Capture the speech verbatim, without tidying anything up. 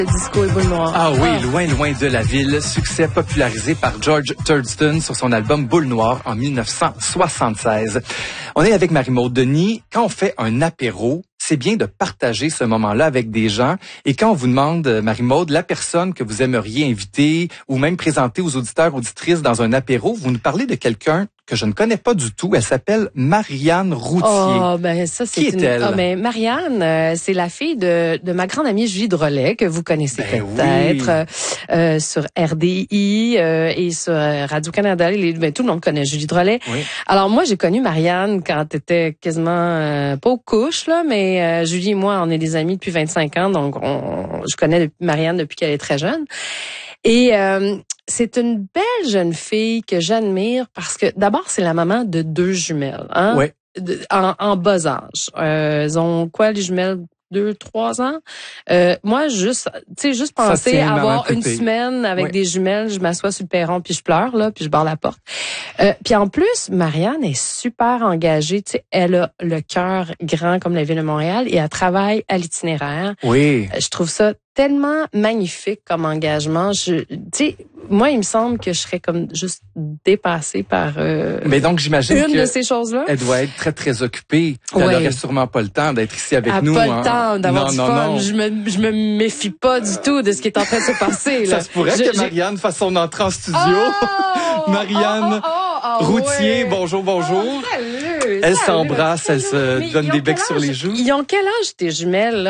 Le disco et boule noire. Ah oui, ah. Loin, loin de la ville, succès popularisé par George Thurdston sur son album Boule noire en dix-neuf cent soixante-seize. On est avec Marie-Maude Denis. Quand on fait un apéro, c'est bien de partager ce moment-là avec des gens. Et quand on vous demande, Marie-Maude, la personne que vous aimeriez inviter ou même présenter aux auditeurs, auditrices dans un apéro, vous nous parlez de quelqu'un que je ne connais pas du tout. Elle s'appelle Marianne Routhier. Oh, ben ça, c'est Qui une... est-elle? Ah, ben, Marianne, euh, c'est la fille de, de ma grande amie Julie Drolet, que vous connaissez ben peut-être, oui. euh, sur R D I euh, et sur Radio-Canada. Les, ben, tout le monde connaît Julie Drolet. Oui. Alors, moi, j'ai connu Marianne quand elle était quasiment, euh, pas aux couches, là, mais euh, Julie et moi, on est des amis depuis vingt-cinq ans, donc on, je connais Marianne depuis qu'elle est très jeune. Et euh, c'est une belle jeune fille que j'admire parce que d'abord c'est la maman de deux jumelles, hein, oui. de, en, en bas âge. Euh, elles ont quoi les jumelles? Deux, trois ans. Euh, moi, juste, tu sais, juste penser tient, à avoir une pépé. semaine avec oui. des jumelles, je m'assois sur le perron puis je pleure là, puis je barre la porte. Euh, puis en plus, Marianne est super engagée. Tu sais, elle a le cœur grand comme la ville de Montréal et elle travaille à l'itinéraire. Oui. Je trouve ça tellement magnifique comme engagement. Je, tu sais, moi, il me semble que je serais comme juste dépassée par euh, Mais donc, j'imagine une que de ces choses-là. Elle doit être très, très occupée. Ouais. Elle n'aurait sûrement pas le temps d'être ici avec Elle nous. n'a pas hein. le temps d'avoir non, du non, fun. Non. Je me, je me méfie pas du tout de ce qui est en train de se passer. Là. Ça se pourrait je, que je... Marianne fasse son entrée en studio. Oh! Marianne oh, oh, oh, oh, Routhier, ouais. bonjour, bonjour. Oh, salut, Elle salut. s'embrasse, elle se Mais donne des becs âge? sur les joues. Ils ont quel âge tes jumelles, là?